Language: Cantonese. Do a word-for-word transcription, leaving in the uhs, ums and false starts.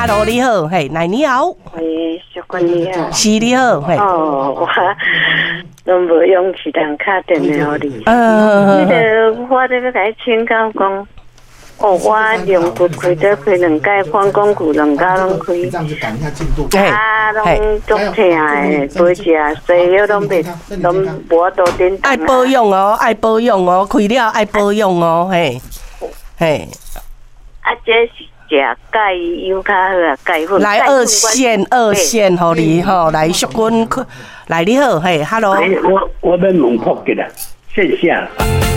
，Hello， 你好，嘿，来你好， 喂，小君你好， 是你好，嘿， 哦，我拢无勇气通打电话给你， 呃， 迄个我咧要甲你请教讲。哦，我用骨开刀开两届，膀胱骨两家拢开，啊，拢足痛诶，背食西药拢袂，拢无多点。 爱保养哦，爱保养哦，开了爱保养哦，嘿，嘿。 啊，这是食钙油较好啊，钙粉。 来二线，二线，互你吼，来淑君，来你好，嘿 ，Hello。 我我要问福吉啦，线下。